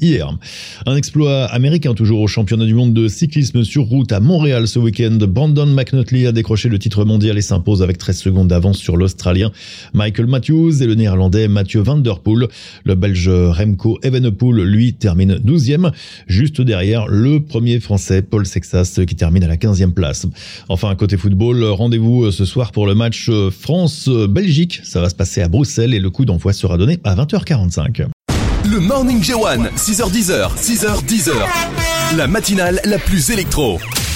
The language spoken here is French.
hier. Un exploit américain toujours au championnat du monde de cyclisme sur route à Montréal ce week-end. Brandon McNulty a décroché le titre mondial et s'impose avec 13 secondes d'avance sur l'Australien Michael Matthews et le Néerlandais Mathieu Van Der Poel. Le Belge Remco Evenepoel, lui, termine 12e, juste derrière le premier Français Paul Sexas qui termine à la 15e place. Enfin, côté football, rendez-vous ce soir pour le match France-Belgique. Ça va se passer à Bruxelles et le coup d'envoi sera donné à 20h45. Le Morning J1, 6h10, 6h10. La matinale la plus électro.